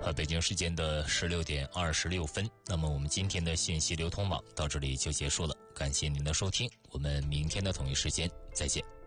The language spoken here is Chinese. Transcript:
北京时间的16点26分，那么我们今天的信息流通网到这里就结束了，感谢您的收听，我们明天的同一时间再见。